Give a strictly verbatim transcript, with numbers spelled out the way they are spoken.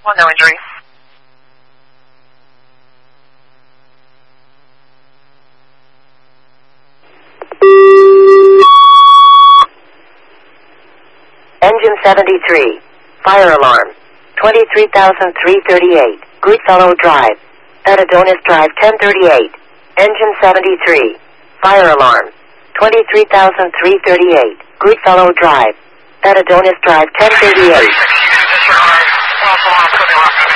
One no injury. Engine seventy-three. Fire alarm. twenty-three thousand three hundred thirty-eight. Goodfellow Drive. At Adonis Drive ten thirty-eight. Engine seventy-three. Fire alarm. twenty-three thousand three hundred thirty-eight. Goodfellow Drive. At Adonis Drive ten thirty-eight.